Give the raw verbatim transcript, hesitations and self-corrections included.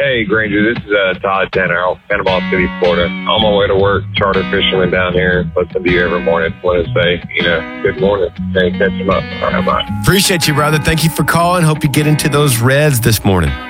Hey, Granger, this is uh, Todd Tanner, Panama City, Florida. On my way to work, charter fisherman down here. Listen to you every morning. Want to say, you know, good morning. Hey, catch them up. All right, bye. Appreciate you, brother. Thank you for calling. Hope you get into those reds this morning.